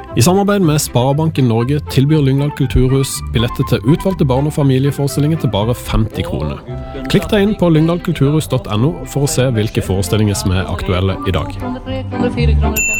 I samarbeid med Sparebanken Norge tilbyr Lyngdal Kulturhus billetter til utvalgte barn- og familieforestillinger til bare 50 kroner. Klikk deg inn på lyngdalkulturhus.no for å se hvilke forestillinger som er aktuelle i dag.